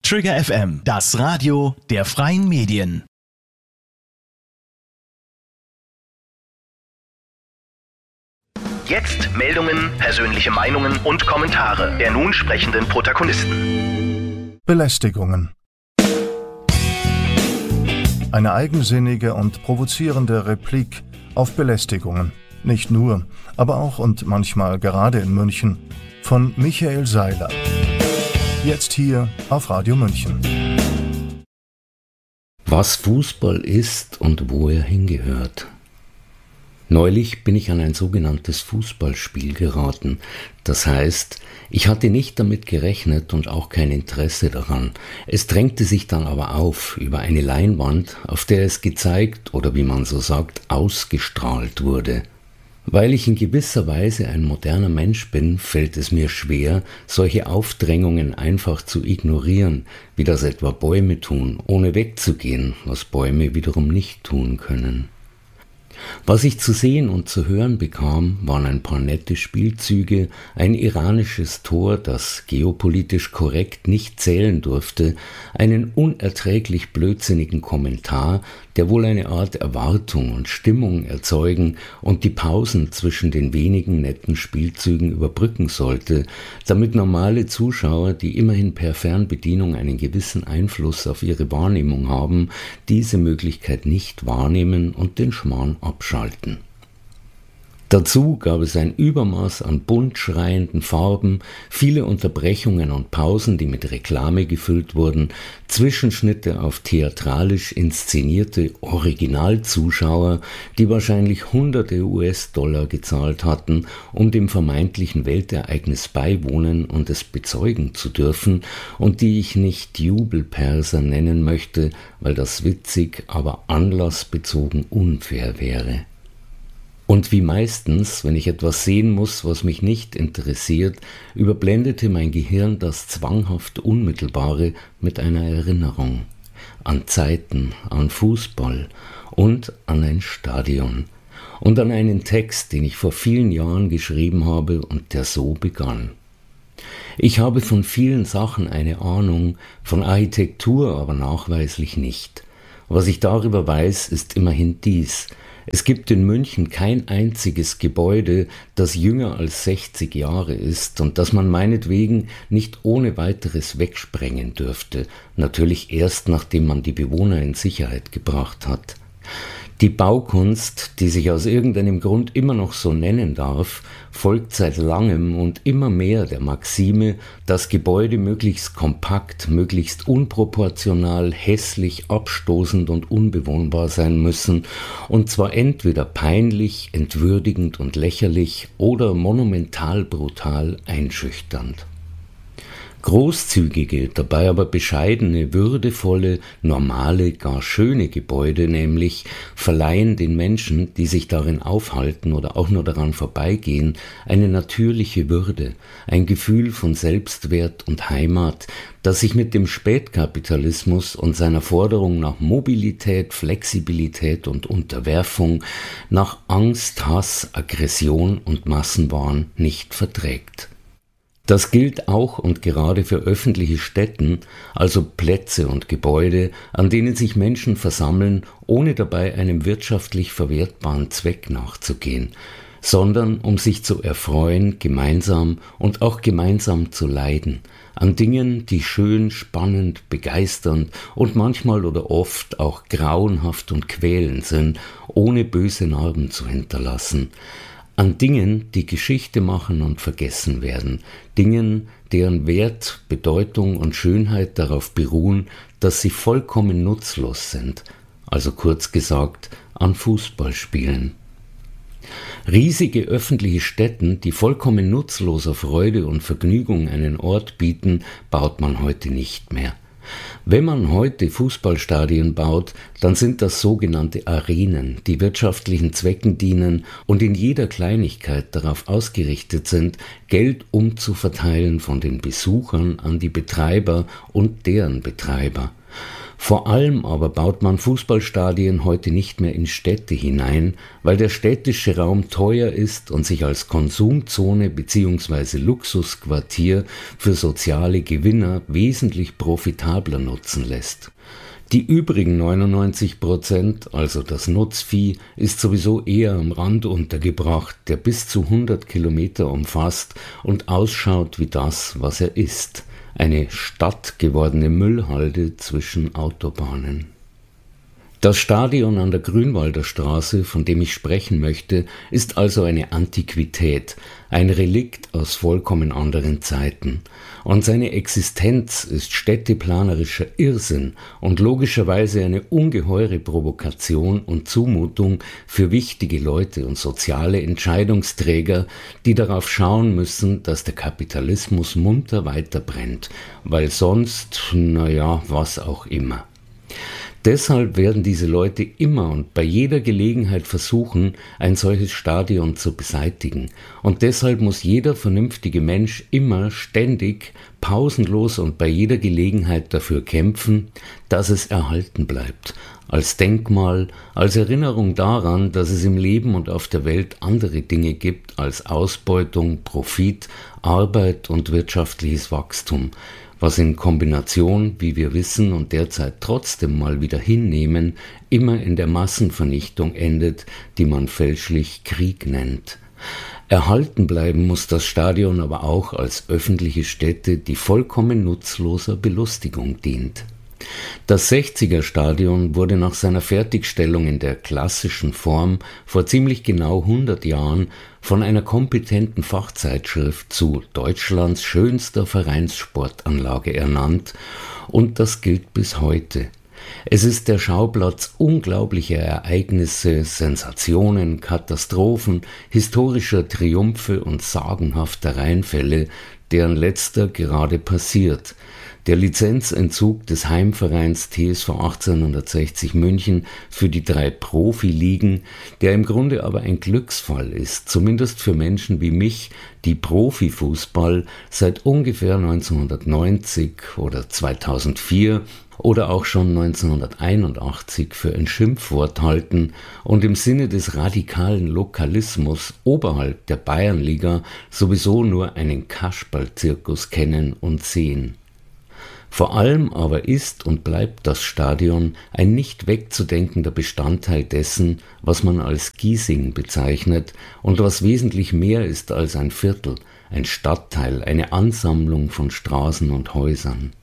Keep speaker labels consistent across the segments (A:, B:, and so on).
A: Trigger FM, das Radio der freien Medien. Jetzt Meldungen, persönliche Meinungen und Kommentare der nun sprechenden Protagonisten.
B: Belästigungen. Eine eigensinnige und provozierende Replik auf Belästigungen. Nicht nur, aber auch und manchmal gerade in München. Von Michael Seiler. Jetzt hier auf Radio München.
C: Was Fußball ist und wo er hingehört. Neulich bin ich an ein sogenanntes Fußballspiel geraten. Das heißt, ich hatte nicht damit gerechnet und auch kein Interesse daran. Es drängte sich dann aber auf über eine Leinwand, auf der es gezeigt oder wie man so sagt, ausgestrahlt wurde. Weil ich in gewisser Weise ein moderner Mensch bin, fällt es mir schwer, solche Aufdrängungen einfach zu ignorieren, wie das etwa Bäume tun, ohne wegzugehen, was Bäume wiederum nicht tun können. Was ich zu sehen und zu hören bekam, waren ein paar nette Spielzüge, ein iranisches Tor, das geopolitisch korrekt nicht zählen durfte, einen unerträglich blödsinnigen Kommentar, der wohl eine Art Erwartung und Stimmung erzeugen und die Pausen zwischen den wenigen netten Spielzügen überbrücken sollte, damit normale Zuschauer, die immerhin per Fernbedienung einen gewissen Einfluss auf ihre Wahrnehmung haben, diese Möglichkeit nicht wahrnehmen und den Schmarrn abschalten. Dazu gab es ein Übermaß an bunt schreienden Farben, viele Unterbrechungen und Pausen, die mit Reklame gefüllt wurden, Zwischenschnitte auf theatralisch inszenierte Originalzuschauer, die wahrscheinlich hunderte US-Dollar gezahlt hatten, um dem vermeintlichen Weltereignis beiwohnen und es bezeugen zu dürfen, und die ich nicht Jubelperser nennen möchte, weil das witzig, aber anlassbezogen unfair wäre. Und wie meistens, wenn ich etwas sehen muss, was mich nicht interessiert, überblendete mein Gehirn das zwanghaft Unmittelbare mit einer Erinnerung an Zeiten, an Fußball und an ein Stadion und an einen Text, den ich vor vielen Jahren geschrieben habe und der so begann. Ich habe von vielen Sachen eine Ahnung, von Architektur aber nachweislich nicht. Was ich darüber weiß, ist immerhin dies: Es gibt in München kein einziges Gebäude, das jünger als 60 Jahre ist und das man meinetwegen nicht ohne weiteres wegsprengen dürfte, natürlich erst nachdem man die Bewohner in Sicherheit gebracht hat. Die Baukunst, die sich aus irgendeinem Grund immer noch so nennen darf, folgt seit langem und immer mehr der Maxime, dass Gebäude möglichst kompakt, möglichst unproportional, hässlich, abstoßend und unbewohnbar sein müssen, und zwar entweder peinlich, entwürdigend und lächerlich oder monumental brutal einschüchternd. Großzügige, dabei aber bescheidene, würdevolle, normale, gar schöne Gebäude nämlich verleihen den Menschen, die sich darin aufhalten oder auch nur daran vorbeigehen, eine natürliche Würde, ein Gefühl von Selbstwert und Heimat, das sich mit dem Spätkapitalismus und seiner Forderung nach Mobilität, Flexibilität und Unterwerfung, nach Angst, Hass, Aggression und Massenwahn nicht verträgt. Das gilt auch und gerade für öffentliche Stätten, also Plätze und Gebäude, an denen sich Menschen versammeln, ohne dabei einem wirtschaftlich verwertbaren Zweck nachzugehen, sondern um sich zu erfreuen, gemeinsam und auch gemeinsam zu leiden, an Dingen, die schön, spannend, begeisternd und manchmal oder oft auch grauenhaft und quälend sind, ohne böse Narben zu hinterlassen. An Dingen, die Geschichte machen und vergessen werden, Dingen, deren Wert, Bedeutung und Schönheit darauf beruhen, dass sie vollkommen nutzlos sind, also kurz gesagt an Fußballspielen. Riesige öffentliche Stätten, die vollkommen nutzloser Freude und Vergnügung einen Ort bieten, baut man heute nicht mehr. Wenn man heute Fußballstadien baut, dann sind das sogenannte Arenen, die wirtschaftlichen Zwecken dienen und in jeder Kleinigkeit darauf ausgerichtet sind, Geld umzuverteilen von den Besuchern an die Betreiber und deren Betreiber. Vor allem aber baut man Fußballstadien heute nicht mehr in Städte hinein, weil der städtische Raum teuer ist und sich als Konsumzone bzw. Luxusquartier für soziale Gewinner wesentlich profitabler nutzen lässt. Die übrigen 99%, also das Nutzvieh, ist sowieso eher am Rand untergebracht, der bis zu 100 Kilometer umfasst und ausschaut wie das, was er ist: eine stattgewordene Müllhalde zwischen Autobahnen. Das Stadion an der Grünwalder Straße, von dem ich sprechen möchte, ist also eine Antiquität, ein Relikt aus vollkommen anderen Zeiten. Und seine Existenz ist städteplanerischer Irrsinn und logischerweise eine ungeheure Provokation und Zumutung für wichtige Leute und soziale Entscheidungsträger, die darauf schauen müssen, dass der Kapitalismus munter weiterbrennt, weil sonst, was auch immer. Deshalb werden diese Leute immer und bei jeder Gelegenheit versuchen, ein solches Stadion zu beseitigen. Und deshalb muss jeder vernünftige Mensch immer, ständig, pausenlos und bei jeder Gelegenheit dafür kämpfen, dass es erhalten bleibt. Als Denkmal, als Erinnerung daran, dass es im Leben und auf der Welt andere Dinge gibt als Ausbeutung, Profit, Arbeit und wirtschaftliches Wachstum, was in Kombination, wie wir wissen und derzeit trotzdem mal wieder hinnehmen, immer in der Massenvernichtung endet, die man fälschlich Krieg nennt. Erhalten bleiben muss das Stadion aber auch als öffentliche Stätte, die vollkommen nutzloser Belustigung dient. Das 60er-Stadion wurde nach seiner Fertigstellung in der klassischen Form vor ziemlich genau 100 Jahren von einer kompetenten Fachzeitschrift zu Deutschlands schönster Vereinssportanlage ernannt, und das gilt bis heute. Es ist der Schauplatz unglaublicher Ereignisse, Sensationen, Katastrophen, historischer Triumphe und sagenhafter Reinfälle, deren letzter gerade passiert. Der Lizenzentzug des Heimvereins TSV 1860 München für die 3 Profiligen, der im Grunde aber ein Glücksfall ist, zumindest für Menschen wie mich, die Profifußball seit ungefähr 1990 oder 2004 oder auch schon 1981 für ein Schimpfwort halten und im Sinne des radikalen Lokalismus oberhalb der Bayernliga sowieso nur einen Kasperlzirkus kennen und sehen. Vor allem aber ist und bleibt das Stadion ein nicht wegzudenkender Bestandteil dessen, was man als Giesing bezeichnet und was wesentlich mehr ist als ein Viertel, ein Stadtteil, eine Ansammlung von Straßen und Häusern.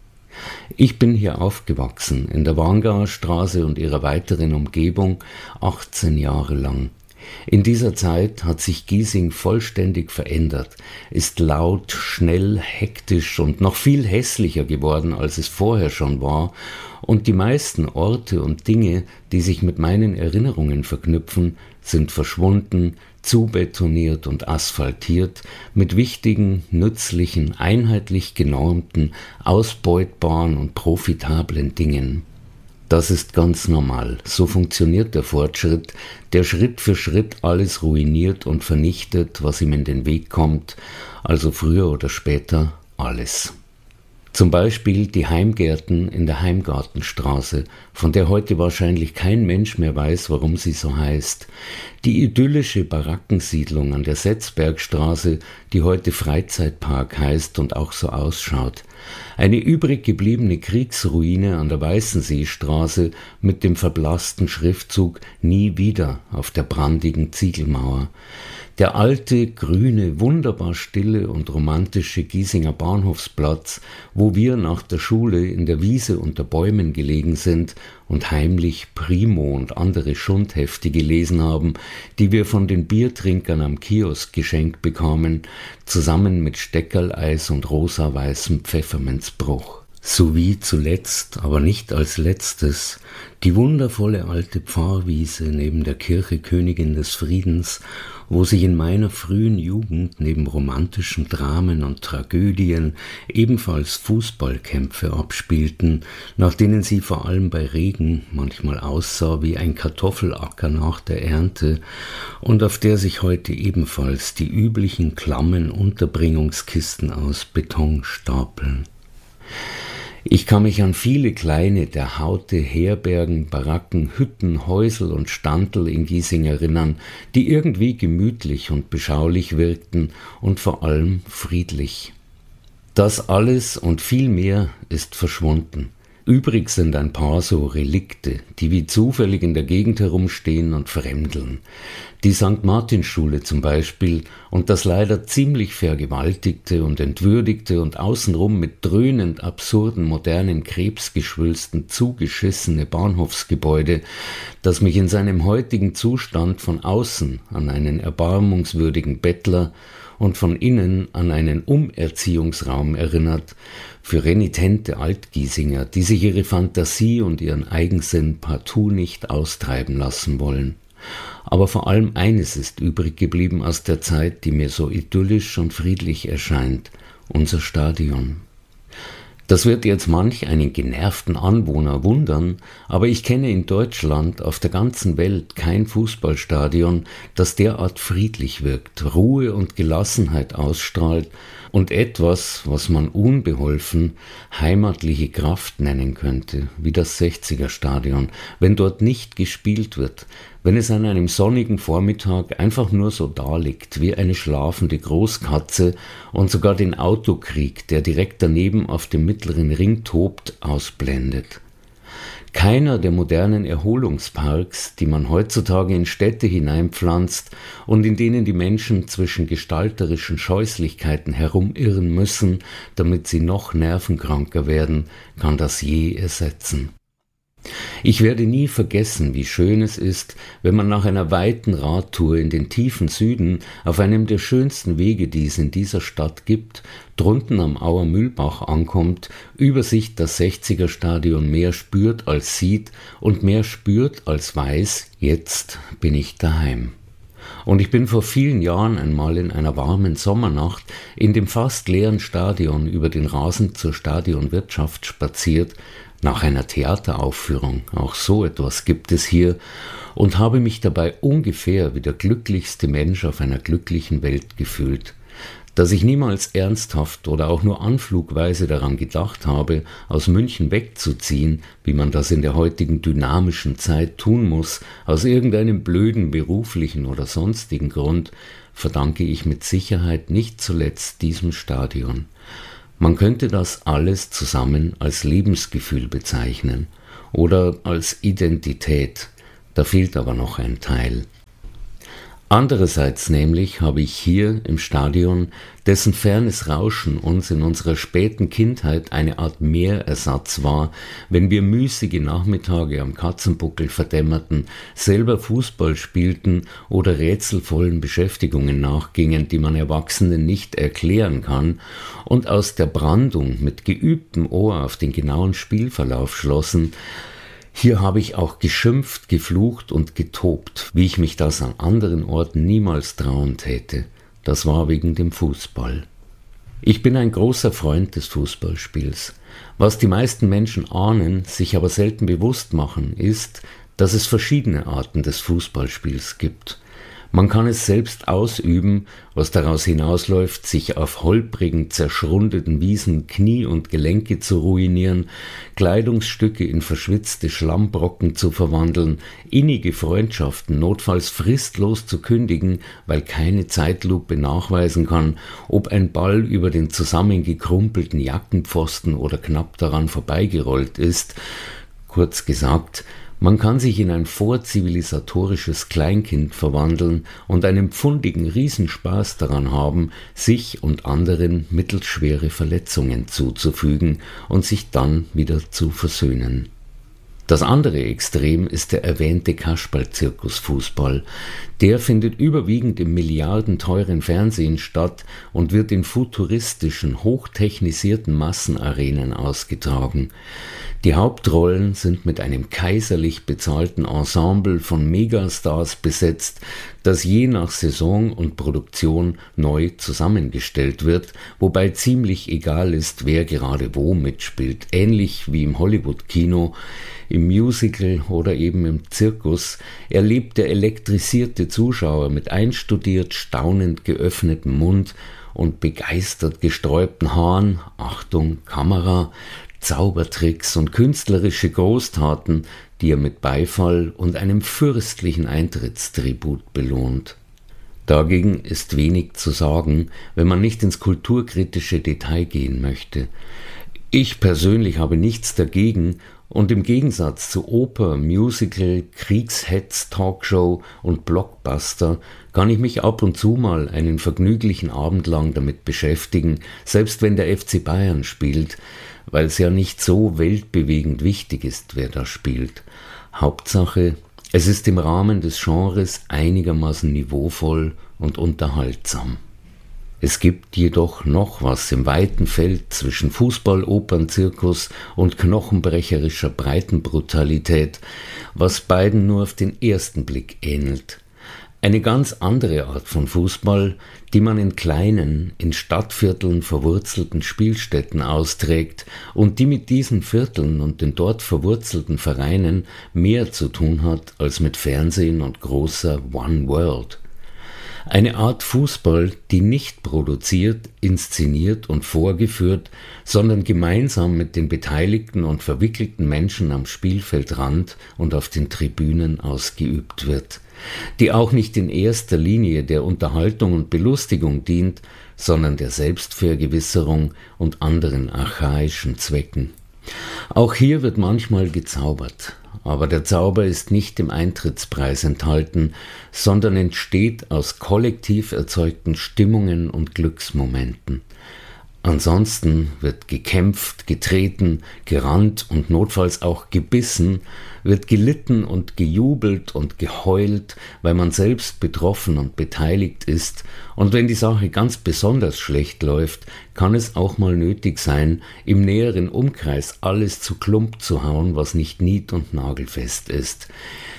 C: Ich bin hier aufgewachsen, in der Wangauer Straße und ihrer weiteren Umgebung, 18 Jahre lang. In dieser Zeit hat sich Giesing vollständig verändert, ist laut, schnell, hektisch und noch viel hässlicher geworden, als es vorher schon war, und die meisten Orte und Dinge, die sich mit meinen Erinnerungen verknüpfen, sind verschwunden, zubetoniert und asphaltiert, mit wichtigen, nützlichen, einheitlich genormten, ausbeutbaren und profitablen Dingen. Das ist ganz normal. So funktioniert der Fortschritt, der Schritt für Schritt alles ruiniert und vernichtet, was ihm in den Weg kommt, also früher oder später alles. Zum Beispiel die Heimgärten in der Heimgartenstraße, von der heute wahrscheinlich kein Mensch mehr weiß, warum sie so heißt. Die idyllische Barackensiedlung an der Setzbergstraße, die heute Freizeitpark heißt und auch so ausschaut. Eine übrig gebliebene Kriegsruine an der Weißenseestraße mit dem verblassten Schriftzug „Nie wieder" auf der brandigen Ziegelmauer. Der alte, grüne, wunderbar stille und romantische Giesinger Bahnhofsplatz, wo wir nach der Schule in der Wiese unter Bäumen gelegen sind und heimlich Primo und andere Schundhefte gelesen haben, die wir von den Biertrinkern am Kiosk geschenkt bekamen, zusammen mit Steckerleis und rosa-weißem Pfefferminzbruch. Sowie zuletzt, aber nicht als letztes, die wundervolle alte Pfarrwiese neben der Kirche Königin des Friedens, wo sich in meiner frühen Jugend neben romantischen Dramen und Tragödien ebenfalls Fußballkämpfe abspielten, nach denen sie vor allem bei Regen manchmal aussah wie ein Kartoffelacker nach der Ernte und auf der sich heute ebenfalls die üblichen klammen Unterbringungskisten aus Beton stapeln. Ich kann mich an viele kleine, der Haute Herbergen, Baracken, Hütten, Häusel und Standel in Giesing erinnern, die irgendwie gemütlich und beschaulich wirkten und vor allem friedlich. Das alles und viel mehr ist verschwunden. Übrig sind ein paar so Relikte, die wie zufällig in der Gegend herumstehen und fremdeln. Die St. Martinschule zum Beispiel und das leider ziemlich vergewaltigte und entwürdigte und außenrum mit dröhnend absurden modernen Krebsgeschwülsten zugeschissene Bahnhofsgebäude, das mich in seinem heutigen Zustand von außen an einen erbarmungswürdigen Bettler und von innen an einen Umerziehungsraum erinnert, für renitente Altgiesinger, die sich ihre Fantasie und ihren Eigensinn partout nicht austreiben lassen wollen. Aber vor allem eines ist übrig geblieben aus der Zeit, die mir so idyllisch und friedlich erscheint: unser Stadion. Das wird jetzt manch einen genervten Anwohner wundern, aber ich kenne in Deutschland, auf der ganzen Welt kein Fußballstadion, das derart friedlich wirkt, Ruhe und Gelassenheit ausstrahlt und etwas, was man unbeholfen heimatliche Kraft nennen könnte, wie das 60er-Stadion, wenn dort nicht gespielt wird, wenn es an einem sonnigen Vormittag einfach nur so daliegt wie eine schlafende Großkatze und sogar den Autokrieg, der direkt daneben auf dem mittleren Ring tobt, ausblendet. Keiner der modernen Erholungsparks, die man heutzutage in Städte hineinpflanzt und in denen die Menschen zwischen gestalterischen Scheußlichkeiten herumirren müssen, damit sie noch nervenkranker werden, kann das je ersetzen. Ich werde nie vergessen, wie schön es ist, wenn man nach einer weiten Radtour in den tiefen Süden auf einem der schönsten Wege, die es in dieser Stadt gibt, drunten am Auer Mühlbach ankommt, über sich das 60er-Stadion mehr spürt als sieht und mehr spürt als weiß: jetzt bin ich daheim. Und ich bin vor vielen Jahren einmal in einer warmen Sommernacht in dem fast leeren Stadion über den Rasen zur Stadionwirtschaft spaziert, nach einer Theateraufführung, auch so etwas gibt es hier, und habe mich dabei ungefähr wie der glücklichste Mensch auf einer glücklichen Welt gefühlt. Dass ich niemals ernsthaft oder auch nur anflugweise daran gedacht habe, aus München wegzuziehen, wie man das in der heutigen dynamischen Zeit tun muss, aus irgendeinem blöden beruflichen oder sonstigen Grund, verdanke ich mit Sicherheit nicht zuletzt diesem Stadion. Man könnte das alles zusammen als Lebensgefühl bezeichnen oder als Identität, da fehlt aber noch ein Teil. Andererseits nämlich habe ich hier im Stadion, dessen fernes Rauschen uns in unserer späten Kindheit eine Art Mehrersatz war, wenn wir müßige Nachmittage am Katzenbuckel verdämmerten, selber Fußball spielten oder rätselvollen Beschäftigungen nachgingen, die man Erwachsenen nicht erklären kann, und aus der Brandung mit geübtem Ohr auf den genauen Spielverlauf schlossen: hier habe ich auch geschimpft, geflucht und getobt, wie ich mich das an anderen Orten niemals trauen täte. Das war wegen dem Fußball. Ich bin ein großer Freund des Fußballspiels. Was die meisten Menschen ahnen, sich aber selten bewusst machen, ist, dass es verschiedene Arten des Fußballspiels gibt. Man kann es selbst ausüben, was daraus hinausläuft, sich auf holprigen, zerschrundeten Wiesen Knie und Gelenke zu ruinieren, Kleidungsstücke in verschwitzte Schlammbrocken zu verwandeln, innige Freundschaften notfalls fristlos zu kündigen, weil keine Zeitlupe nachweisen kann, ob ein Ball über den zusammengekrumpelten Jackenpfosten oder knapp daran vorbeigerollt ist. Kurz gesagt, man kann sich in ein vorzivilisatorisches Kleinkind verwandeln und einen pfundigen Riesenspaß daran haben, sich und anderen mittelschwere Verletzungen zuzufügen und sich dann wieder zu versöhnen. Das andere Extrem ist der erwähnte Kasperl-Zirkusfußball. Der findet überwiegend im milliardenteuren Fernsehen statt und wird in futuristischen, hochtechnisierten Massenarenen ausgetragen. Die Hauptrollen sind mit einem kaiserlich bezahlten Ensemble von Megastars besetzt, das je nach Saison und Produktion neu zusammengestellt wird, wobei ziemlich egal ist, wer gerade wo mitspielt. Ähnlich wie im Hollywood-Kino, im Musical oder eben im Zirkus erlebt der elektrisierte Zuschauer mit einstudiert, staunend geöffnetem Mund und begeistert gesträubten Haaren, Achtung, Kamera, Zaubertricks und künstlerische Großtaten, die er mit Beifall und einem fürstlichen Eintrittstribut belohnt. Dagegen ist wenig zu sagen, wenn man nicht ins kulturkritische Detail gehen möchte. Ich persönlich habe nichts dagegen und im Gegensatz zu Oper, Musical, Kriegshetz, Talkshow und Blockbuster kann ich mich ab und zu mal einen vergnüglichen Abend lang damit beschäftigen, selbst wenn der FC Bayern spielt, weil es ja nicht so weltbewegend wichtig ist, wer da spielt. Hauptsache, es ist im Rahmen des Genres einigermaßen niveauvoll und unterhaltsam. Es gibt jedoch noch was im weiten Feld zwischen Fußball, Opern, Zirkus und knochenbrecherischer Breitenbrutalität, was beiden nur auf den ersten Blick ähnelt. Eine ganz andere Art von Fußball, die man in kleinen, in Stadtvierteln verwurzelten Spielstätten austrägt und die mit diesen Vierteln und den dort verwurzelten Vereinen mehr zu tun hat als mit Fernsehen und großer One World. Eine Art Fußball, die nicht produziert, inszeniert und vorgeführt, sondern gemeinsam mit den beteiligten und verwickelten Menschen am Spielfeldrand und auf den Tribünen ausgeübt wird, die auch nicht in erster Linie der Unterhaltung und Belustigung dient, sondern der Selbstvergewisserung und anderen archaischen Zwecken. Auch hier wird manchmal gezaubert, aber der Zauber ist nicht im Eintrittspreis enthalten, sondern entsteht aus kollektiv erzeugten Stimmungen und Glücksmomenten. Ansonsten wird gekämpft, getreten, gerannt und notfalls auch gebissen, wird gelitten und gejubelt und geheult, weil man selbst betroffen und beteiligt ist, und wenn die Sache ganz besonders schlecht läuft, kann es auch mal nötig sein, im näheren Umkreis alles zu Klump zu hauen, was nicht nied- und nagelfest ist.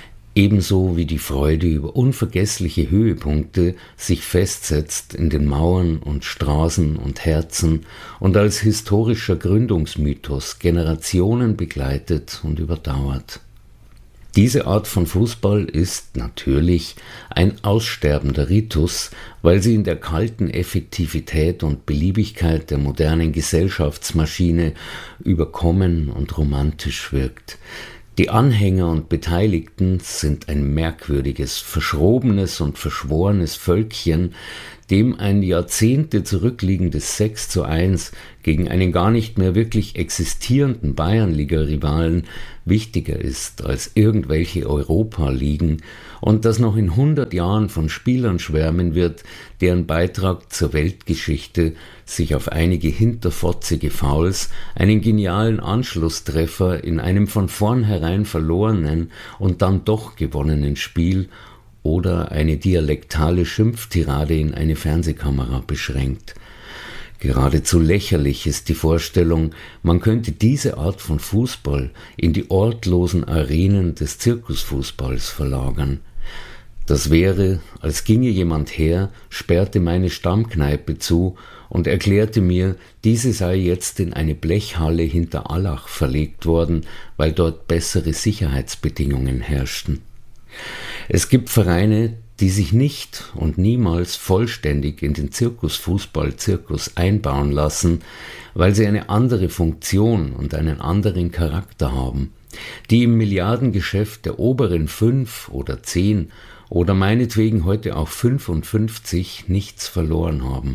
C: Ebenso wie die Freude über unvergessliche Höhepunkte sich festsetzt in den Mauern und Straßen und Herzen und als historischer Gründungsmythos Generationen begleitet und überdauert. Diese Art von Fußball ist natürlich ein aussterbender Ritus, weil sie in der kalten Effektivität und Beliebigkeit der modernen Gesellschaftsmaschine überkommen und romantisch wirkt. Die Anhänger und Beteiligten sind ein merkwürdiges, verschrobenes und verschworenes Völkchen, dem ein Jahrzehnte zurückliegendes 6:1 gegen einen gar nicht mehr wirklich existierenden Bayernliga-Rivalen wichtiger ist als irgendwelche Europa-Ligen und das noch in 100 Jahren von Spielern schwärmen wird, deren Beitrag zur Weltgeschichte sich auf einige hinterfotzige Fouls, einen genialen Anschlusstreffer in einem von vornherein verlorenen und dann doch gewonnenen Spiel oder eine dialektale Schimpftirade in eine Fernsehkamera beschränkt. Geradezu lächerlich ist die Vorstellung, man könnte diese Art von Fußball in die ortlosen Arenen des Zirkusfußballs verlagern. Das wäre, als ginge jemand her, sperrte meine Stammkneipe zu und erklärte mir, diese sei jetzt in eine Blechhalle hinter Allach verlegt worden, weil dort bessere Sicherheitsbedingungen herrschten. Es gibt Vereine, die sich nicht und niemals vollständig in den Zirkusfußball-Zirkus einbauen lassen, weil sie eine andere Funktion und einen anderen Charakter haben, die im Milliardengeschäft der oberen 5 oder 10 oder meinetwegen heute auch 55 nichts verloren haben.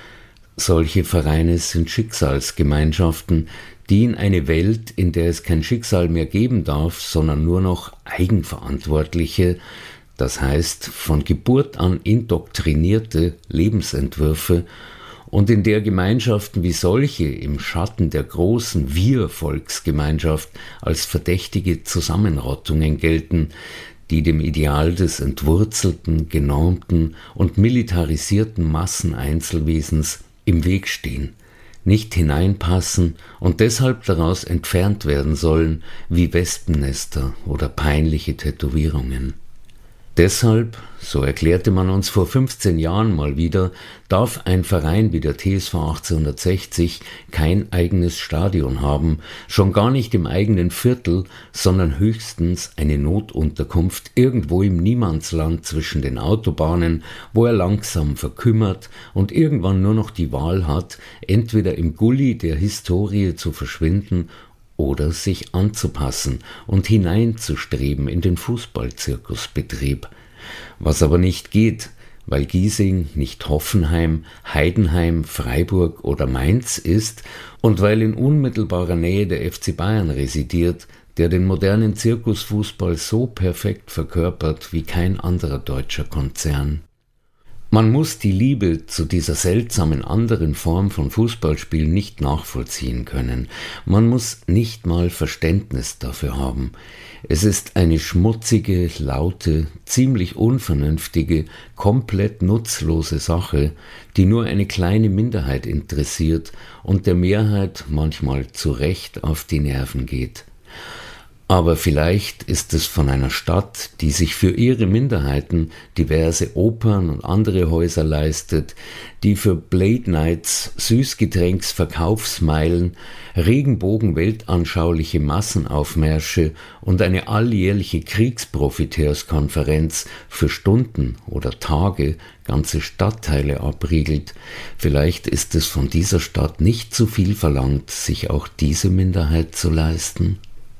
C: Solche Vereine sind Schicksalsgemeinschaften, die in eine Welt, in der es kein Schicksal mehr geben darf, sondern nur noch eigenverantwortliche, das heißt von Geburt an indoktrinierte Lebensentwürfe und in der Gemeinschaften wie solche im Schatten der großen Wir-Volksgemeinschaft als verdächtige Zusammenrottungen gelten, die dem Ideal des entwurzelten, genormten und militarisierten Masseneinzelwesens im Weg stehen, nicht hineinpassen und deshalb daraus entfernt werden sollen wie Wespennester oder peinliche Tätowierungen. Deshalb, so erklärte man uns vor 15 Jahren mal wieder, darf ein Verein wie der TSV 1860 kein eigenes Stadion haben, schon gar nicht im eigenen Viertel, sondern höchstens eine Notunterkunft irgendwo im Niemandsland zwischen den Autobahnen, wo er langsam verkümmert und irgendwann nur noch die Wahl hat, entweder im Gully der Historie zu verschwinden oder sich anzupassen und hineinzustreben in den Fußballzirkusbetrieb. Was aber nicht geht, weil Giesing nicht Hoffenheim, Heidenheim, Freiburg oder Mainz ist und weil in unmittelbarer Nähe der FC Bayern residiert, der den modernen Zirkusfußball so perfekt verkörpert wie kein anderer deutscher Konzern. Man muss die Liebe zu dieser seltsamen anderen Form von Fußballspiel nicht nachvollziehen können. Man muss nicht mal Verständnis dafür haben. Es ist eine schmutzige, laute, ziemlich unvernünftige, komplett nutzlose Sache, die nur eine kleine Minderheit interessiert und der Mehrheit manchmal zu Recht auf die Nerven geht. Aber vielleicht ist es von einer Stadt, die sich für ihre Minderheiten diverse Opern und andere Häuser leistet, die für Blade Nights, Süßgetränksverkaufsmeilen, regenbogen-weltanschauliche Massenaufmärsche und eine alljährliche Kriegsprofiteurskonferenz für Stunden oder Tage ganze Stadtteile abriegelt. Vielleicht ist es von dieser Stadt nicht zu viel verlangt, sich auch diese Minderheit zu leisten.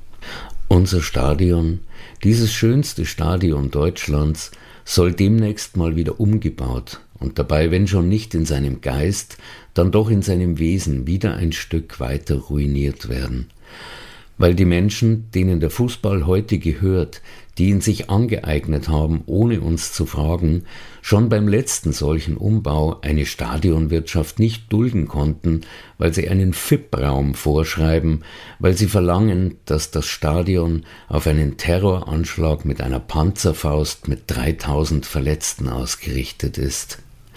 C: Unser Stadion, dieses schönste Stadion Deutschlands, soll demnächst mal wieder umgebaut und dabei, wenn schon nicht in seinem Geist, dann doch in seinem Wesen wieder ein Stück weiter ruiniert werden. Weil die Menschen, denen der Fußball heute gehört, die ihn sich angeeignet haben, ohne uns zu fragen, schon beim letzten solchen Umbau eine Stadionwirtschaft nicht dulden konnten, weil sie einen FIP-Raum vorschreiben, weil sie verlangen, dass das Stadion auf einen Terroranschlag mit einer Panzerfaust mit 3000 Verletzten ausgerichtet ist.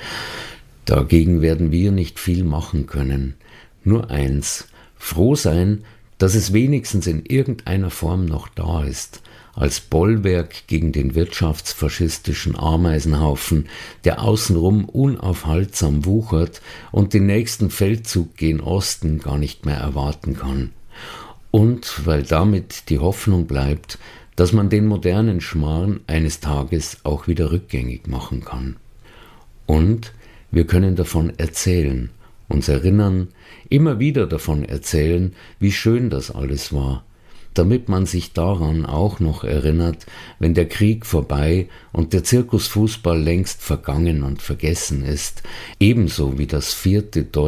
C: Dagegen werden wir nicht viel machen können. Nur eins: froh sein, dass es wenigstens in irgendeiner Form noch da ist, als Bollwerk gegen den wirtschaftsfaschistischen Ameisenhaufen, der außenrum unaufhaltsam wuchert und den nächsten Feldzug gen Osten gar nicht mehr erwarten kann. Und weil damit die Hoffnung bleibt, dass man den modernen Schmarrn eines Tages auch wieder rückgängig machen kann. Und wir können davon erzählen, uns erinnern, immer wieder davon erzählen, wie schön das alles war, damit man sich daran auch noch erinnert, wenn der Krieg vorbei und der Zirkusfußball längst vergangen und vergessen ist, ebenso wie das 4.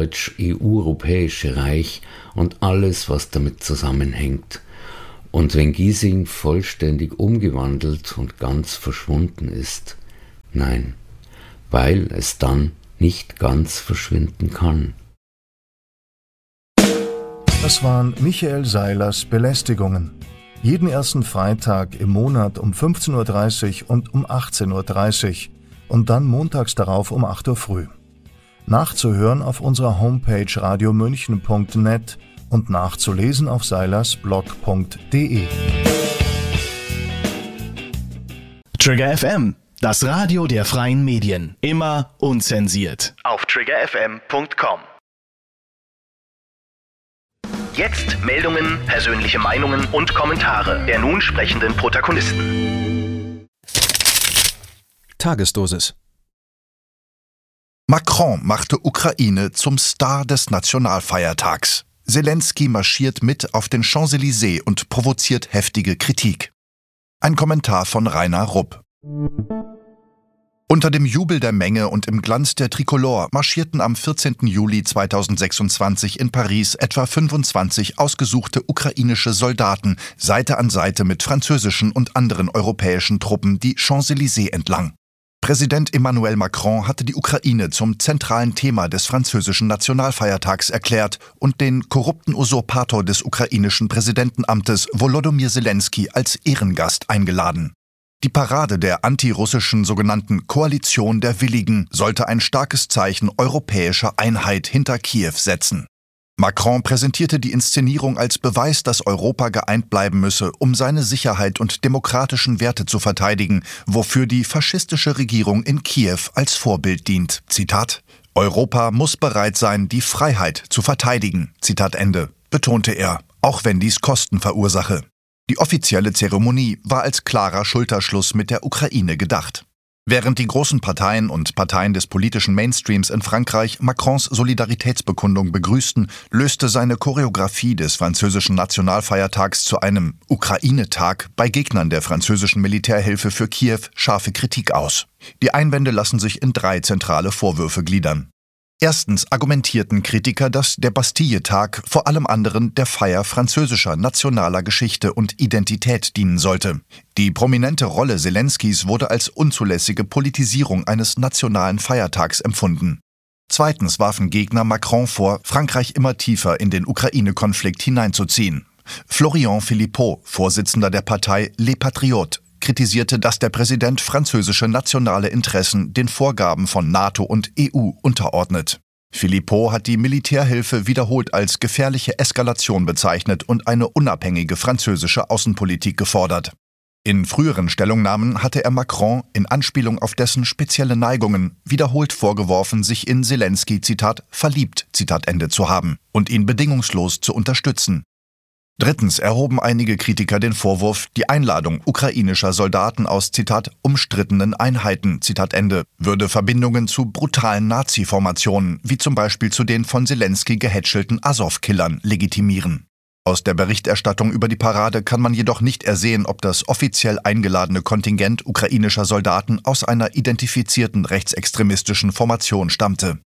C: Deutsch-EU-Europäische Reich und alles, was damit zusammenhängt. Und wenn Giesing vollständig umgewandelt und ganz verschwunden ist. Nein, weil es dann nicht ganz verschwinden kann.
B: Das waren Michael Seilers Belästigungen. Jeden ersten Freitag im Monat um 15.30 Uhr und um 18.30 Uhr und dann montags darauf um 8 Uhr früh. Nachzuhören auf unserer Homepage radiomünchen.net und nachzulesen auf seilersblog.de.
D: Trigger FM, das Radio der freien Medien. Immer unzensiert.
A: Auf triggerfm.com. Jetzt Meldungen, persönliche Meinungen und Kommentare der nun sprechenden Protagonisten.
E: Tagesdosis.
F: Macron machte Ukraine zum Star des Nationalfeiertags. Zelensky marschiert mit auf den Champs-Élysées und provoziert heftige Kritik. Ein Kommentar von Rainer Rupp. Unter dem Jubel der Menge und im Glanz der Tricolore marschierten am 14. Juli 2026 in Paris etwa 25 ausgesuchte ukrainische Soldaten Seite an Seite mit französischen und anderen europäischen Truppen die Champs-Élysées entlang. Präsident Emmanuel Macron hatte die Ukraine zum zentralen Thema des französischen Nationalfeiertags erklärt und den korrupten Usurpator des ukrainischen Präsidentenamtes Volodymyr Zelensky als Ehrengast eingeladen. Die Parade der antirussischen sogenannten Koalition der Willigen sollte ein starkes Zeichen europäischer Einheit hinter Kiew setzen. Macron präsentierte die Inszenierung als Beweis, dass Europa geeint bleiben müsse, um seine Sicherheit und demokratischen Werte zu verteidigen, wofür die faschistische Regierung in Kiew als Vorbild dient. Zitat: Europa muss bereit sein, die Freiheit zu verteidigen, Zitat Ende, betonte er, auch wenn dies Kosten verursache. Die offizielle Zeremonie war als klarer Schulterschluss mit der Ukraine gedacht. Während die großen Parteien und Parteien des politischen Mainstreams in Frankreich Macrons Solidaritätsbekundung begrüßten, löste seine Choreografie des französischen Nationalfeiertags zu einem Ukraine-Tag bei Gegnern der französischen Militärhilfe für Kiew scharfe Kritik aus. Die Einwände lassen sich in 3 zentrale Vorwürfe gliedern. Erstens argumentierten Kritiker, dass der Bastille-Tag vor allem anderen der Feier französischer nationaler Geschichte und Identität dienen sollte. Die prominente Rolle Selenskys wurde als unzulässige Politisierung eines nationalen Feiertags empfunden. Zweitens warfen Gegner Macron vor, Frankreich immer tiefer in den Ukraine-Konflikt hineinzuziehen. Florian Philippot, Vorsitzender der Partei Les Patriotes, kritisierte, dass der Präsident französische nationale Interessen den Vorgaben von NATO und EU unterordnet. Philippot hat die Militärhilfe wiederholt als gefährliche Eskalation bezeichnet und eine unabhängige französische Außenpolitik gefordert. In früheren Stellungnahmen hatte er Macron in Anspielung auf dessen spezielle Neigungen wiederholt vorgeworfen, sich in Selensky, Zitat, verliebt, Zitat Ende, zu haben und ihn bedingungslos zu unterstützen. Drittens erhoben einige Kritiker den Vorwurf, die Einladung ukrainischer Soldaten aus, Zitat, umstrittenen Einheiten, Zitat Ende, würde Verbindungen zu brutalen Nazi-Formationen, wie zum Beispiel zu den von Selensky gehätschelten Azov-Killern, legitimieren. Aus der Berichterstattung über die Parade kann man jedoch nicht ersehen, ob das offiziell eingeladene Kontingent ukrainischer Soldaten aus einer identifizierten rechtsextremistischen Formation stammte.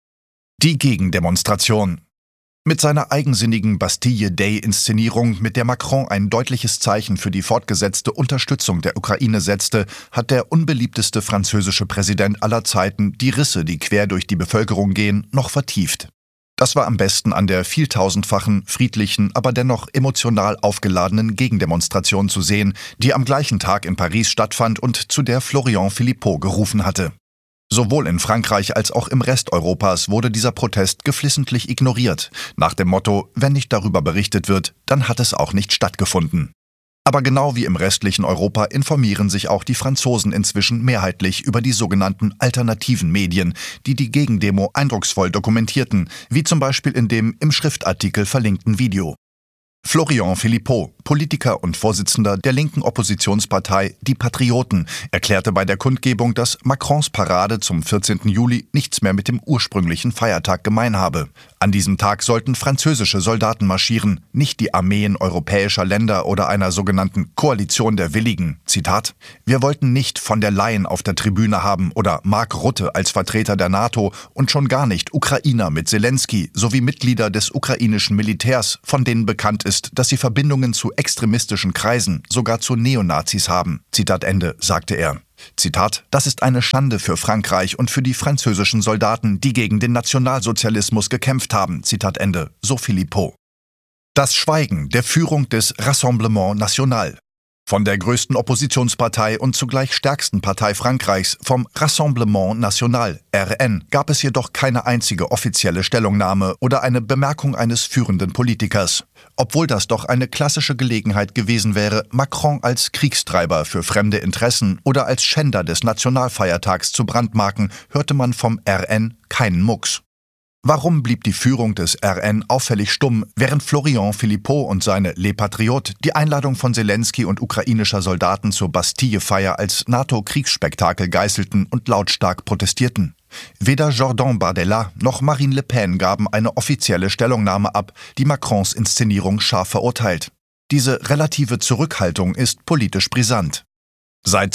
F: Die Gegendemonstration. Mit seiner eigensinnigen Bastille-Day-Inszenierung, mit der Macron ein deutliches Zeichen für die fortgesetzte Unterstützung der Ukraine setzte, hat der unbeliebteste französische Präsident aller Zeiten die Risse, die quer durch die Bevölkerung gehen, noch vertieft. Das war am besten an der vieltausendfachen, friedlichen, aber dennoch emotional aufgeladenen Gegendemonstration zu sehen, die am gleichen Tag in Paris stattfand und zu der Florian Philippot gerufen hatte. Sowohl in Frankreich als auch im Rest Europas wurde dieser Protest geflissentlich ignoriert, nach dem Motto, wenn nicht darüber berichtet wird, dann hat es auch nicht stattgefunden. Aber genau wie im restlichen Europa informieren sich auch die Franzosen inzwischen mehrheitlich über die sogenannten alternativen Medien, die die Gegendemo eindrucksvoll dokumentierten, wie zum Beispiel in dem im Schriftartikel verlinkten Video. Florian Philippot, Politiker und Vorsitzender der linken Oppositionspartei Die Patrioten, erklärte bei der Kundgebung, dass Macrons Parade zum 14. Juli nichts mehr mit dem ursprünglichen Feiertag gemein habe. An diesem Tag sollten französische Soldaten marschieren, nicht die Armeen europäischer Länder oder einer sogenannten Koalition der Willigen. Zitat: Wir wollten nicht von der Leyen auf der Tribüne haben oder Mark Rutte als Vertreter der NATO und schon gar nicht Ukrainer mit Selensky sowie Mitglieder des ukrainischen Militärs, von denen bekannt ist, dass sie Verbindungen zu extremistischen Kreisen, sogar zu Neonazis haben. Zitat Ende, sagte er. Zitat: Das ist eine Schande für Frankreich und für die französischen Soldaten, die gegen den Nationalsozialismus gekämpft haben. Zitat Ende, so Philippot. Das Schweigen der Führung des Rassemblement National. Von der größten Oppositionspartei und zugleich stärksten Partei Frankreichs, vom Rassemblement National, RN, gab es jedoch keine einzige offizielle Stellungnahme oder eine Bemerkung eines führenden Politikers. Obwohl das doch eine klassische Gelegenheit gewesen wäre, Macron als Kriegstreiber für fremde Interessen oder als Schänder des Nationalfeiertags zu brandmarken, hörte man vom RN keinen Mucks. Warum blieb die Führung des RN auffällig stumm, während Florian Philippot und seine Les Patriotes die Einladung von Selensky und ukrainischer Soldaten zur Bastille-Feier als NATO-Kriegsspektakel geißelten und lautstark protestierten? Weder Jordan Bardella noch Marine Le Pen gaben eine offizielle Stellungnahme ab, die Macrons Inszenierung scharf verurteilt. Diese relative Zurückhaltung ist politisch brisant. Seit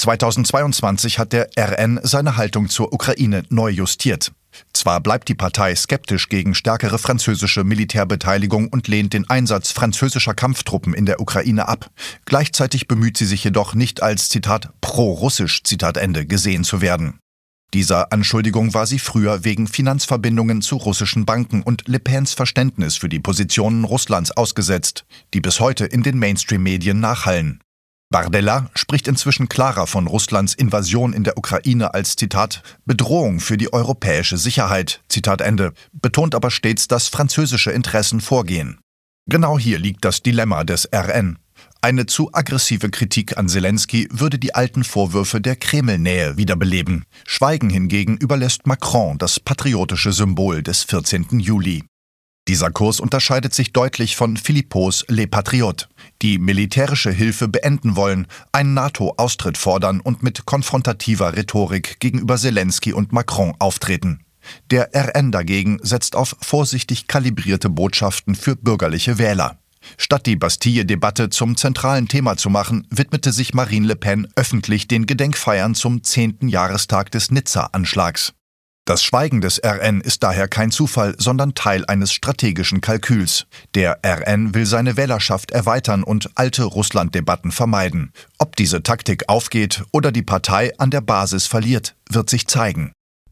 F: 2022 hat der RN seine Haltung zur Ukraine neu justiert. Zwar bleibt die Partei skeptisch gegen stärkere französische Militärbeteiligung und lehnt den Einsatz französischer Kampftruppen in der Ukraine ab. Gleichzeitig bemüht sie sich jedoch nicht als, Zitat, pro-russisch, Zitat Ende, gesehen zu werden. Dieser Anschuldigung war sie früher wegen Finanzverbindungen zu russischen Banken und Le Pens Verständnis für die Positionen Russlands ausgesetzt, die bis heute in den Mainstream-Medien nachhallen. Bardella spricht inzwischen klarer von Russlands Invasion in der Ukraine als, Zitat, Bedrohung für die europäische Sicherheit, Zitat Ende, betont aber stets, dass französische Interessen vorgehen. Genau hier liegt das Dilemma des RN. Eine zu aggressive Kritik an Selenskyj würde die alten Vorwürfe der Kreml-Nähe wiederbeleben. Schweigen hingegen überlässt Macron das patriotische Symbol des 14. Juli. Dieser Kurs unterscheidet sich deutlich von Philippots Les Patriotes, die militärische Hilfe beenden wollen, einen NATO-Austritt fordern und mit konfrontativer Rhetorik gegenüber Selenskyj und Macron auftreten. Der RN dagegen setzt auf vorsichtig kalibrierte Botschaften für bürgerliche Wähler. Statt die Bastille-Debatte zum zentralen Thema zu machen, widmete sich Marine Le Pen öffentlich den Gedenkfeiern zum 10. Jahrestag des Nizza-Anschlags. Das Schweigen des RN ist daher kein Zufall, sondern Teil eines strategischen Kalküls. Der RN will seine Wählerschaft erweitern und alte Russland-Debatten vermeiden. Ob diese Taktik aufgeht oder die Partei an der Basis verliert, wird sich zeigen.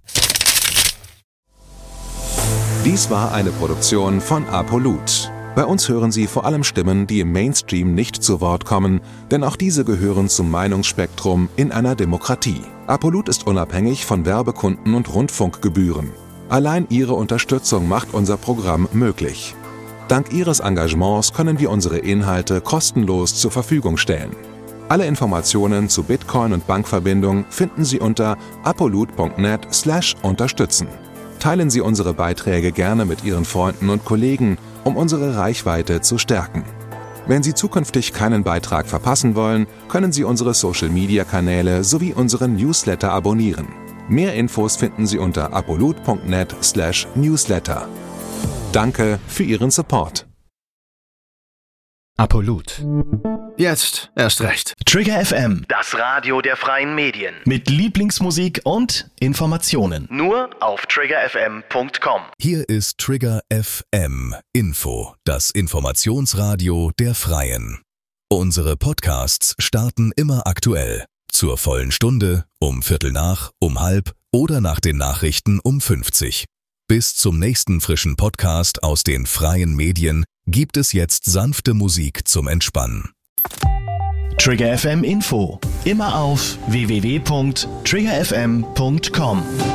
E: Dies war eine Produktion von Apolut. Bei uns hören Sie vor allem Stimmen, die im Mainstream nicht zu Wort kommen, denn auch diese gehören zum Meinungsspektrum in einer Demokratie. Apolut ist unabhängig von Werbekunden und Rundfunkgebühren. Allein Ihre Unterstützung macht unser Programm möglich. Dank Ihres Engagements können wir unsere Inhalte kostenlos zur Verfügung stellen. Alle Informationen zu Bitcoin und Bankverbindung finden Sie unter apolut.net/unterstützen. Teilen Sie unsere Beiträge gerne mit Ihren Freunden und Kollegen, um unsere Reichweite zu stärken. Wenn Sie zukünftig keinen Beitrag verpassen wollen, können Sie unsere Social-Media-Kanäle sowie unseren Newsletter abonnieren. Mehr Infos finden Sie unter apolut.net/newsletter. Danke für Ihren Support.
D: Apolut.
G: Jetzt erst recht.
D: Trigger FM.
A: Das Radio der freien Medien.
D: Mit Lieblingsmusik und Informationen.
A: Nur auf triggerfm.com.
H: Hier ist Trigger FM Info, das Informationsradio der Freien. Unsere Podcasts starten immer aktuell. Zur vollen Stunde, um Viertel nach, um halb oder nach den Nachrichten um 50. Bis zum nächsten frischen Podcast aus den freien Medien gibt es jetzt sanfte Musik zum Entspannen.
D: Trigger FM Info. Immer auf www.triggerfm.com.